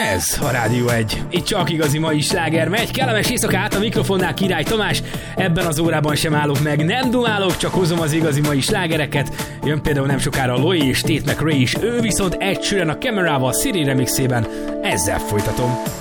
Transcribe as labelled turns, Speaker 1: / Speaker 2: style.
Speaker 1: Ez a Rádió 1. Itt csak igazi mai sláger megy. Kellemes éjszakát, a mikrofonnál Király Tamás. Ebben az órában sem állok meg, nem dumálok, csak hozom az igazi mai slágereket. Jön például nem sokára Loi és Tate McRae is, ő viszont Ed Sheeran a Camerával Siri remixében. Ezzel folytatom.